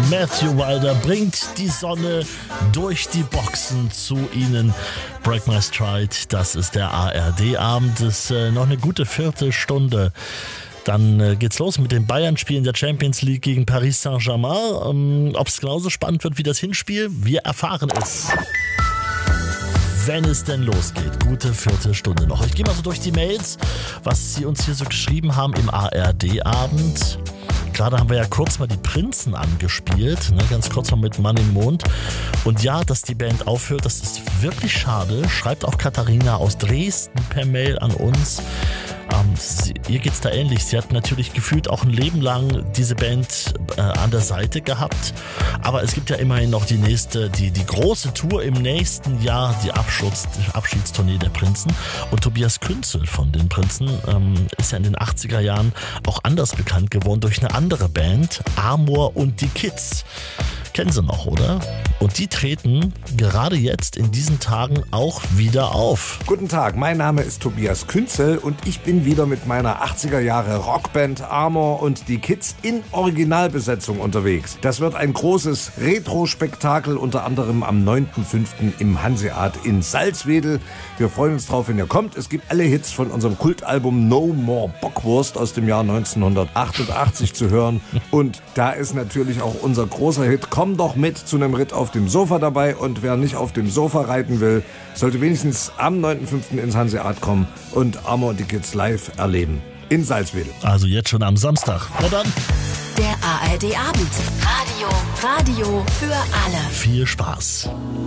Matthew Wilder bringt die Sonne durch die Boxen zu Ihnen. Break My Stride, das ist der ARD-Abend. Ist noch eine gute Viertelstunde. Dann geht's los mit den Bayern-Spielen der Champions League gegen Paris Saint-Germain. Ob es genauso spannend wird wie das Hinspiel, wir erfahren es, wenn es denn losgeht. Gute Viertelstunde noch. Ich gehe mal so durch die Mails, was Sie uns hier so geschrieben haben im ARD-Abend. Gerade haben wir ja kurz mal die Prinzen angespielt, ne? Ganz kurz mal mit Mann im Mond. Und ja, dass die Band aufhört, das ist wirklich schade. Schreibt auch Katharina aus Dresden per Mail an uns. Ihr geht's da ähnlich. Sie hat natürlich gefühlt auch ein Leben lang diese Band an der Seite gehabt. Aber es gibt ja immerhin noch die große Tour im nächsten Jahr, die Abschiedstournee der Prinzen. Und Tobias Künzel von den Prinzen ist ja in den 80er Jahren auch anders bekannt geworden durch eine andere Band, Amor und die Kids. Kennen Sie noch, oder? Und die treten gerade jetzt in diesen Tagen auch wieder auf. Guten Tag, mein Name ist Tobias Künzel und ich bin wieder mit meiner 80er Jahre Rockband Amor und die Kids in Originalbesetzung unterwegs. Das wird ein großes Retro-Spektakel, unter anderem am 9.5. im Hanseat in Salzwedel. Wir freuen uns drauf, wenn ihr kommt. Es gibt alle Hits von unserem Kultalbum No More Bockwurst aus dem Jahr 1988 zu hören. Und da ist natürlich auch unser großer Hit Komm doch mit zu einem Ritt auf dem Sofa dabei, und wer nicht auf dem Sofa reiten will, sollte wenigstens am 9.5. ins Hanseat kommen und Amor und die Kids live erleben. In Salzwedel. Also jetzt schon am Samstag. Na dann. Der ARD-Abend. Radio für alle. Viel Spaß.